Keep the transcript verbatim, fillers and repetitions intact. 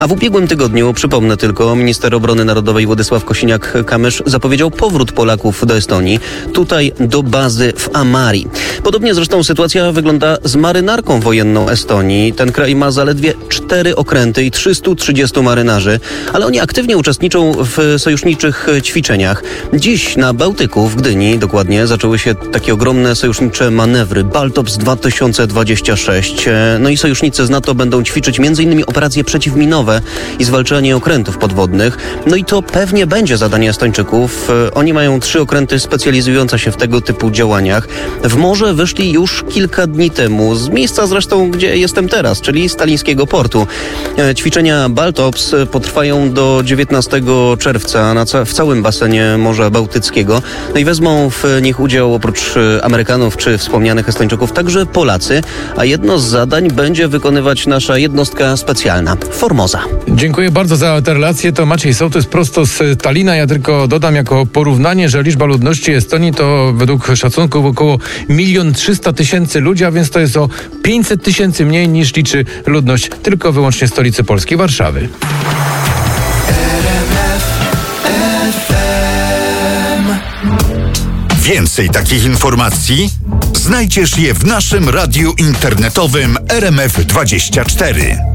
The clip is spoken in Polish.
A w ubiegłym tygodniu, przypomnę tylko, minister obrony narodowej Władysław Kosiniak-Kamysz zapowiedział powrót Polaków do Estonii, tutaj do bazy w Amari. Podobnie zresztą sytuacja wygląda z marynarką wojenną Estonii. Ten kraj ma zaledwie cztery okręty i trzystu trzydziestu marynarzy, ale oni aktywnie uczestniczą w sojuszniczych ćwiczeniach. Dziś na Bałtyku, w Gdyni dokładnie, zaczęły się takie ogromne sojusznicze manewry Baltops dwa tysiące dwadzieścia sześć. No i sojusznicy z NATO będą ćwiczyć między innymi operacje przeciwminowe i zwalczanie okrętów podwodnych. No i to pewnie będzie zadanie Estończyków. Oni mają trzy okręty specjalizujące się w tego typu działaniach. W morze wyszli już kilka dni temu, z miejsca zresztą, gdzie jestem teraz, czyli z talińskiego portu. Ćwiczenia Baltops potrwają do dziewiętnastego czerwca na ca- w całym basenie Morza Bałtyckiego. No i wezmą w nich udział oprócz Amerykanów czy wspomnianych Estończyków także Polacy, a jedno z zadań będzie wykonywać nasza jednostka specjalna Formosa. Dziękuję bardzo za te relacje. To Maciej Sołtys prosto z Talina. Ja tylko dodam jako porównanie, że liczba ludności Estonii to według szacunków około milion trzysta tysięcy ludzi, a więc to jest o pięćset tysięcy mniej niż liczy ludność tylko wyłącznie stolicy Polski, Warszawy. Więcej takich informacji znajdziesz je w naszym radiu internetowym R M F dwadzieścia cztery.